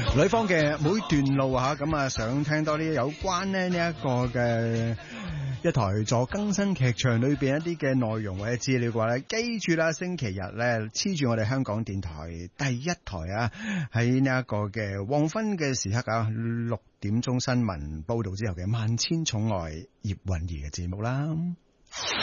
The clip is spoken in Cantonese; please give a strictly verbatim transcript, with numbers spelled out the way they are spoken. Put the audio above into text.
女方嘅每段路吓，咁啊想聽多啲有關咧呢一個嘅一台座更新劇場裏邊一啲嘅內容或者資料嘅話咧，記住啦，星期日咧黐住我哋香港電台第一台啊，喺呢一個嘅黃昏嘅時刻啊，六點鐘新聞報道之後嘅萬千寵愛葉蘊儀嘅節目啦。